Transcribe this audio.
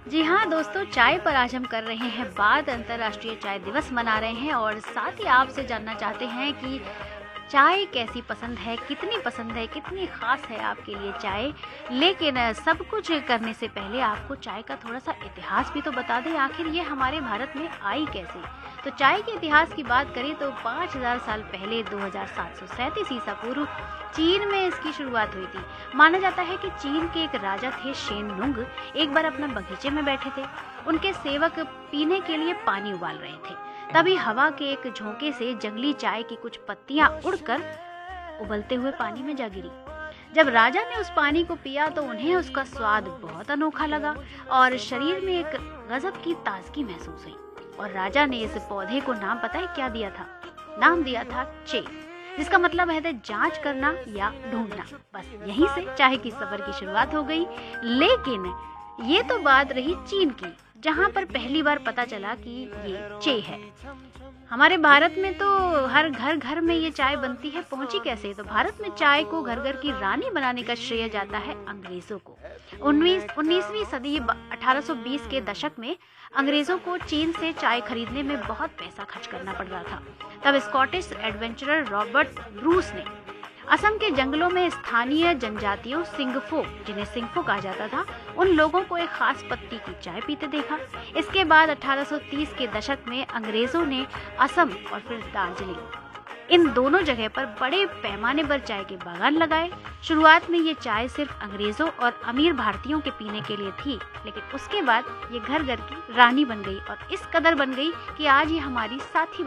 जी हाँ दोस्तों, चाय पर आज हम कर रहे हैं बात। अंतर्राष्ट्रीय चाय दिवस मना रहे हैं और साथ ही आपसे जानना चाहते हैं कि चाय कैसी पसंद है, कितनी ख़ास है आपके लिए चाय। लेकिन सब कुछ करने से पहले आपको चाय का थोड़ा-सा इतिहास भी तो बता दें, आखिर ये हमारे भारत में आई कैसे? तो चाय के इतिहास की बात करें तो 5000 साल पहले 2737 ईसा पूर्व चीन में इसकी शुरुआत हुई थी। माना जाता है कि चीन के एक राजा थे शेन नुंग, एक बार अपना बगीचे में बैठे थे। उनके सेवक पीने के लिए पानी उबाल रहे थे। तभी हवा के एक झोंके से जंगली चाय की कुछ पत्तियां उड़कर उबलते हुए पानी में जा गिरी। जब राजा ने उस पानी को पिया तो उन्हें उसका स्वाद बहुत अनोखा लगा और शरीर में एक गजब की ताजगी महसूस हुई। और राजा ने इस पौधे को नाम पता है क्या दिया था? नाम दिया था चे, जिसका मतलब है जांच करना या ढूंढना। बस यहीं से चाय की सफर की शुरुआत हो गई। लेकिन ये तो बात रही चीन की, जहां पर पहली बार पता चला कि ये चे है। हमारे भारत में तो हर घर में ये चाय बनती है, पहुंची कैसे? तो भारत में चाय को घर घर की रानी बनाने का श्रेय जाता है अंग्रेजों को। 19वीं सदी 1820 के दशक में अंग्रेजों को चीन से चाय खरीदने में बहुत पैसा खर्च करना पड़ रहा था। तब स्कॉटिश एडवेंचरर रॉबर्ट ब्रूस ने असम के जंगलों में स्थानीय जनजातियों सिंगफो, जिन्हें सिंगफो कहा जाता था, उन लोगों को एक खास पत्ती की चाय पीते देखा। इसके बाद 1830 के दशक में अंग्रेजों ने असम और फिर दार्जिलिंग, इन दोनों जगह पर बड़े पैमाने पर चाय के बागान लगाए। शुरुआत में ये चाय सिर्फ अंग्रेजों और अमीर भारतीयों के पीने के लिए थी, लेकिन उसके बाद ये घर घर की रानी बन गई और इस कदर बन गई कि आज ये हमारी साथी